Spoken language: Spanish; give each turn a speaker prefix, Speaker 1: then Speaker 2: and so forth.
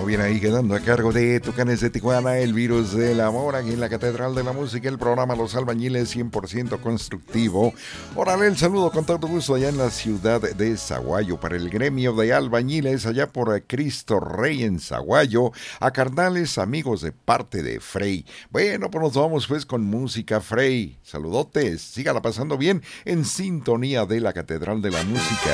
Speaker 1: Viene ahí quedando a cargo de Tucanes de Tijuana, el virus del amor, aquí en la Catedral de la Música, el programa Los Albañiles 100% constructivo. Órale, el saludo con todo gusto allá en la ciudad de Zaguayo, para el gremio de albañiles allá por Cristo Rey en Zaguayo, a carnales amigos de parte de Frey. Bueno, pues nos vamos pues con música, Frey. Saludotes, sígala pasando bien en sintonía de la Catedral de la Música.